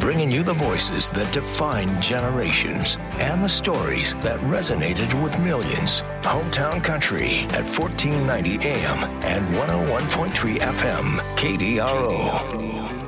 bringing you the voices that define generations and the stories that resonated with millions. Hometown Country at 1490 AM and 101.3 FM, KDRO.